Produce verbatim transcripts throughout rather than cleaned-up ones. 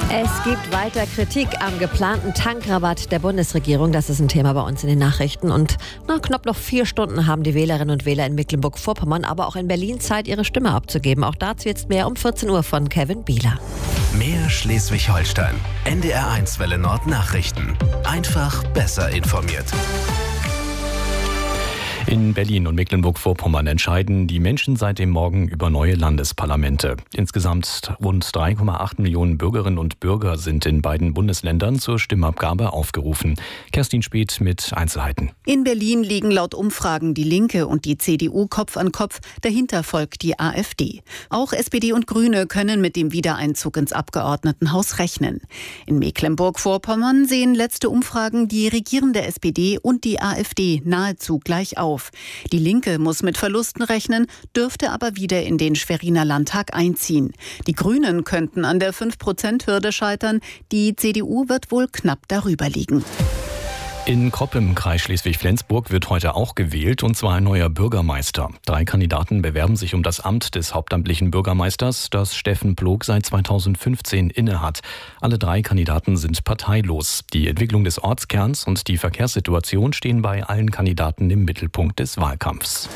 Es gibt weiter Kritik am geplanten Tankrabatt der Bundesregierung. Das ist ein Thema bei uns in den Nachrichten. Und na, knapp noch vier Stunden haben die Wählerinnen und Wähler in Mecklenburg-Vorpommern, aber auch in Berlin Zeit, ihre Stimme abzugeben. Auch dazu jetzt mehr um vierzehn Uhr von Kevin Bieler. Mehr Schleswig-Holstein. N D R eins Welle Nord Nachrichten. Einfach besser informiert. In Berlin und Mecklenburg-Vorpommern entscheiden die Menschen seit dem Morgen über neue Landesparlamente. Insgesamt rund drei Komma acht Millionen Bürgerinnen und Bürger sind in beiden Bundesländern zur Stimmabgabe aufgerufen. Kerstin Speth mit Einzelheiten. In Berlin liegen laut Umfragen die Linke und die C D U Kopf an Kopf. Dahinter folgt die AfD. Auch S P D und Grüne können mit dem Wiedereinzug ins Abgeordnetenhaus rechnen. In Mecklenburg-Vorpommern sehen letzte Umfragen die regierende S P D und die AfD nahezu gleich auf. Die Linke muss mit Verlusten rechnen, dürfte aber wieder in den Schweriner Landtag einziehen. Die Grünen könnten an der fünf Prozent Hürde scheitern. Die C D U wird wohl knapp darüber liegen. In Kropp im Kreis Schleswig-Flensburg wird heute auch gewählt, und zwar ein neuer Bürgermeister. Drei Kandidaten bewerben sich um das Amt des hauptamtlichen Bürgermeisters, das Steffen Plog seit zweitausendfünfzehn innehat. Alle drei Kandidaten sind parteilos. Die Entwicklung des Ortskerns und die Verkehrssituation stehen bei allen Kandidaten im Mittelpunkt des Wahlkampfs.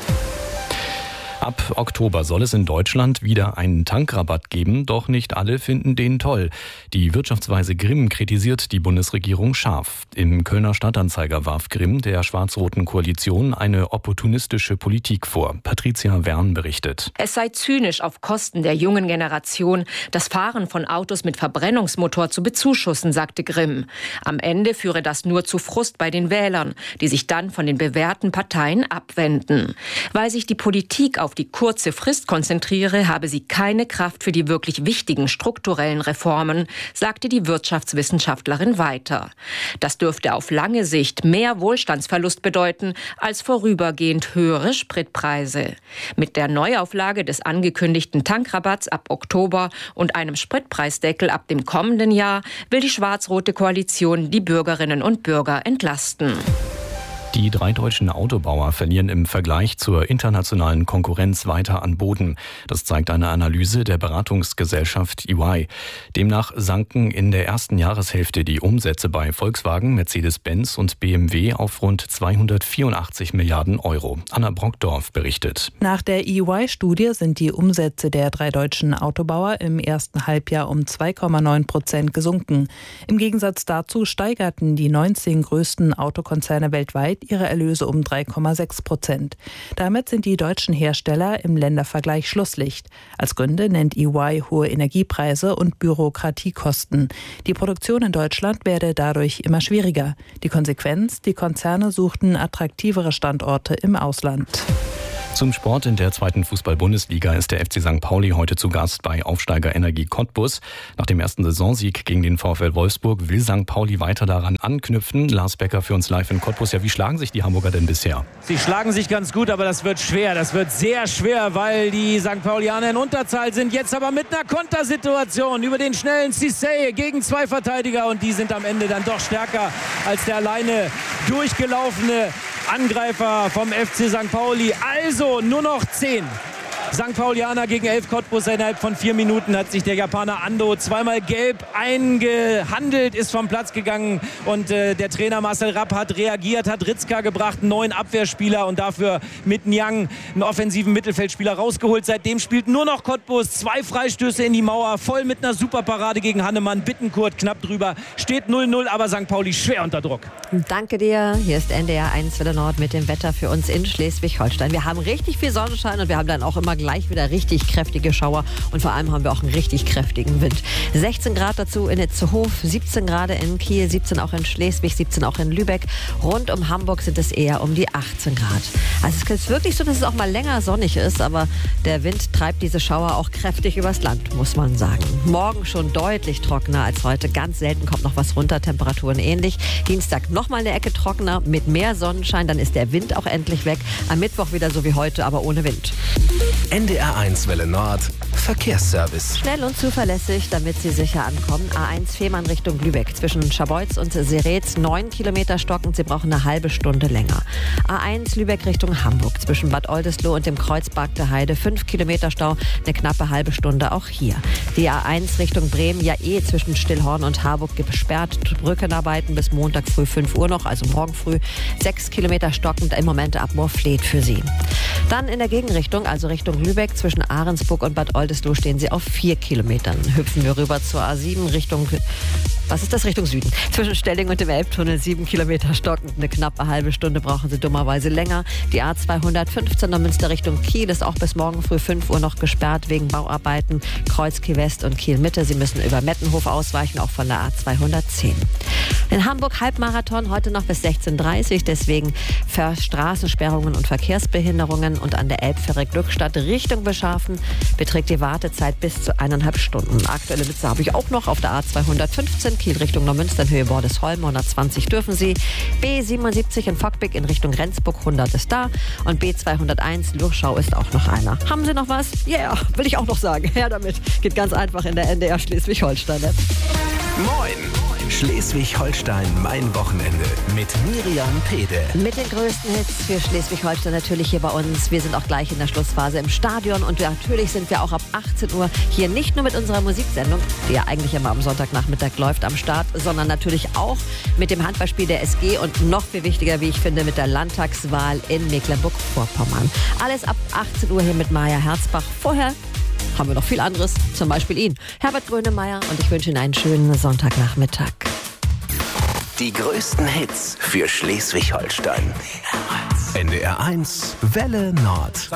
Ab Oktober soll es in Deutschland wieder einen Tankrabatt geben, doch nicht alle finden den toll. Die Wirtschaftsweise Grimm kritisiert die Bundesregierung scharf. Im Kölner Stadtanzeiger warf Grimm der schwarz-roten Koalition eine opportunistische Politik vor. Patricia Wern berichtet. Es sei zynisch, auf Kosten der jungen Generation das Fahren von Autos mit Verbrennungsmotor zu bezuschussen, sagte Grimm. Am Ende führe das nur zu Frust bei den Wählern, die sich dann von den bewährten Parteien abwenden. Weil sich die Politik auf die kurze Frist konzentriere, habe sie keine Kraft für die wirklich wichtigen strukturellen Reformen, sagte die Wirtschaftswissenschaftlerin weiter. Das dürfte auf lange Sicht mehr Wohlstandsverlust bedeuten als vorübergehend höhere Spritpreise. Mit der Neuauflage des angekündigten Tankrabatts ab Oktober und einem Spritpreisdeckel ab dem kommenden Jahr will die schwarz-rote Koalition die Bürgerinnen und Bürger entlasten. Die drei deutschen Autobauer verlieren im Vergleich zur internationalen Konkurrenz weiter an Boden. Das zeigt eine Analyse der Beratungsgesellschaft E Y. Demnach sanken in der ersten Jahreshälfte die Umsätze bei Volkswagen, Mercedes-Benz und B M W auf rund zweihundertvierundachtzig Milliarden Euro. Anna Brockdorf berichtet. Nach der E Y-Studie sind die Umsätze der drei deutschen Autobauer im ersten Halbjahr um zwei Komma neun Prozent gesunken. Im Gegensatz dazu steigerten die neunzehn größten Autokonzerne weltweit ihre Erlöse um drei Komma sechs Prozent. Damit sind die deutschen Hersteller im Ländervergleich Schlusslicht. Als Gründe nennt E Y hohe Energiepreise und Bürokratiekosten. Die Produktion in Deutschland werde dadurch immer schwieriger. Die Konsequenz: Die Konzerne suchten attraktivere Standorte im Ausland. Zum Sport: In der zweiten Fußball-Bundesliga ist der F C Sankt Pauli heute zu Gast bei Aufsteiger Energie Cottbus. Nach dem ersten Saisonsieg gegen den VfL Wolfsburg will Sankt Pauli weiter daran anknüpfen. Lars Becker für uns live in Cottbus. Ja, wie schlagen sich die Hamburger denn bisher? Sie schlagen sich ganz gut, aber das wird schwer. Das wird sehr schwer, weil die Sankt Paulianer in Unterzahl sind. Jetzt aber mit einer Kontersituation über den schnellen Cissé gegen zwei Verteidiger. Und die sind am Ende dann doch stärker als der alleine durchgelaufene Angreifer vom F C Sankt Pauli. Also nur noch zehn. Sankt Paulianer gegen elf Cottbus. Innerhalb von vier Minuten hat sich der Japaner Ando zweimal gelb eingehandelt, ist vom Platz gegangen. Und äh, der Trainer Marcel Rapp hat reagiert, hat Ritzka gebracht, einen neuen Abwehrspieler und dafür mit Nyang einen offensiven Mittelfeldspieler rausgeholt. Seitdem spielt nur noch Cottbus. Zwei Freistöße in die Mauer, voll mit einer Superparade gegen Hannemann. Bittenkurt knapp drüber. Steht null null, aber Sankt Pauli schwer unter Druck. Danke dir. Hier ist N D R eins Welle Nord mit dem Wetter für uns in Schleswig-Holstein. Wir haben richtig viel Sonnenschein und wir haben dann auch immer gleich wieder richtig kräftige Schauer und vor allem haben wir auch einen richtig kräftigen Wind. sechzehn Grad dazu in Itzehoe, siebzehn Grad in Kiel, siebzehn auch in Schleswig, siebzehn auch in Lübeck. Rund um Hamburg sind es eher um die achtzehn Grad. Also es ist wirklich so, dass es auch mal länger sonnig ist, aber der Wind treibt diese Schauer auch kräftig übers Land, muss man sagen. Morgen schon deutlich trockener als heute. Ganz selten kommt noch was runter, Temperaturen ähnlich. Dienstag nochmal eine Ecke trockener mit mehr Sonnenschein, dann ist der Wind auch endlich weg. Am Mittwoch wieder so wie heute, aber ohne Wind. N D R eins Welle Nord Verkehrsservice. Schnell und zuverlässig, damit Sie sicher ankommen. A eins Fehmarn Richtung Lübeck. Zwischen Scharbeutz und Seretz neun Kilometer stockend. Sie brauchen eine halbe Stunde länger. A eins Lübeck Richtung Hamburg. Zwischen Bad Oldesloe und dem Kreuzberg der Heide fünf Kilometer Stau. Eine knappe halbe Stunde auch hier. Die A eins Richtung Bremen ja eh zwischen Stillhorn und Harburg gesperrt. Brückenarbeiten bis Montag früh fünf Uhr noch, also morgen früh. sechs Kilometer stockend. Im Moment ab Moorfleet für Sie. Dann in der Gegenrichtung, also Richtung Lübeck, zwischen Ahrensburg und Bad Oldesloe stehen Sie auf vier Kilometern. Hüpfen wir rüber zur A sieben Richtung, was ist das, Richtung Süden? Zwischen Stelling und dem Elbtunnel sieben Kilometer stockend. Eine knappe halbe Stunde brauchen Sie dummerweise länger. Die A zweihundertfünfzehn der Münster Richtung Kiel ist auch bis morgen früh fünf Uhr noch gesperrt wegen Bauarbeiten. Kreuz Kiel West und Kiel Mitte. Sie müssen über Mettenhof ausweichen, auch von der A zweihundertzehn. In Hamburg Halbmarathon heute noch bis sechzehn Uhr dreißig. Deswegen für Straßensperrungen und Verkehrsbehinderungen und an der Elbfähre Glückstadt Richtung Beschafen beträgt die Wartezeit bis zu eineinhalb Stunden. Aktuelle Witze habe ich auch noch auf der A zweihundertfünfzehn Kiel Richtung Neumünster in Höhe Bordesholm. hundertzwanzig dürfen Sie. B siebenundsiebzig in Fockbeck in Richtung Rendsburg hundert ist da. Und B zweihunderteins Lurschau ist auch noch einer. Haben Sie noch was? Ja, yeah, will ich auch noch sagen. Her damit. Geht ganz einfach in der N D R Schleswig-Holstein-App. Moin! Schleswig-Holstein, mein Wochenende mit Miriam Pede. Mit den größten Hits für Schleswig-Holstein natürlich hier bei uns. Wir sind auch gleich in der Schlussphase im Stadion und natürlich sind wir auch ab achtzehn Uhr hier nicht nur mit unserer Musiksendung, die ja eigentlich immer am Sonntagnachmittag läuft, am Start, sondern natürlich auch mit dem Handballspiel der S G und noch viel wichtiger, wie ich finde, mit der Landtagswahl in Mecklenburg-Vorpommern. Alles ab achtzehn Uhr hier mit Maja Herzbach. Vorher haben wir noch viel anderes, zum Beispiel ihn, Herbert Grönemeyer, und ich wünsche Ihnen einen schönen Sonntagnachmittag. Die größten Hits für Schleswig-Holstein. N D R eins Welle Nord.